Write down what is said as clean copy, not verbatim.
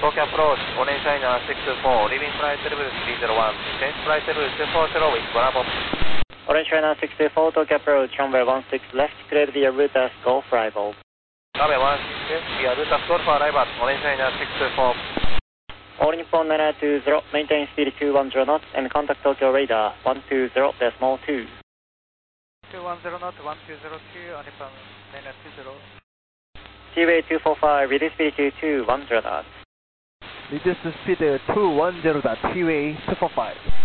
Tokyo approach, Orange China 624, leaving flight level 301, change flight level 240 with Bravo. Orange China 624, Tokyo approach, runway 16 left, clear via route as Golf arrival. Runway 16 via route as Golf arrival, Orange China 624. All Nippon 920, maintain speed 210 knots and contact Tokyo radar 120.2. 210 knots, 1202, Nippon 920. Seaway 245, reduce speed to 210 knots. Reduce speed 210 dot, Seaway 245.